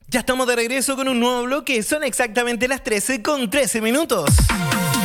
Ya estamos de regreso con un nuevo bloque. Son exactamente las 13 con 13 minutos.